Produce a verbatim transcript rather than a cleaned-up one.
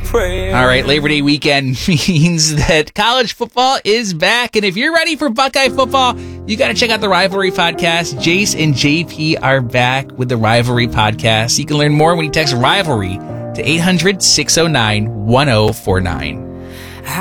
praying. All right, Labor Day weekend means that college football is back. And if you're ready for Buckeye football, you got to check out the Rivalry Podcast. Jace and J P are back with the Rivalry Podcast. You can learn more when you text Rivalry to eight hundred, six oh nine, one oh four nine.